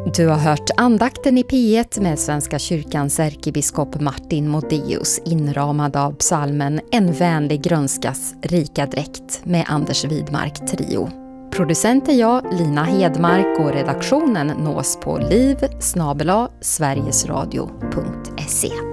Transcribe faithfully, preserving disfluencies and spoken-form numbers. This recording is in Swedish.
Du har hört andakten i P ett med Svenska kyrkans ärkebiskop Martin Modéus, inramad av psalmen En vänlig grönskas rika dräkt med Anders Widmark Trio. Producent är jag, Lina Hedmark, och redaktionen nås på liv snabel-a sverigesradio punkt se.